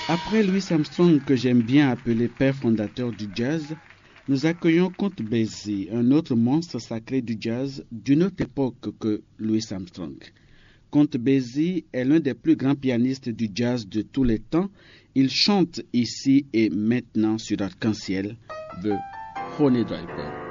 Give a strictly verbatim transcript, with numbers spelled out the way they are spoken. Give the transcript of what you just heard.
Après Louis Armstrong, que j'aime bien appeler père fondateur du jazz, nous accueillons Count Basie, un autre monstre sacré du jazz d'une autre époque que Louis Armstrong. Count Basie est l'un des plus grands pianistes du jazz de tous les temps. Il chante ici et maintenant sur Arc-en-Ciel, The Honey Driver.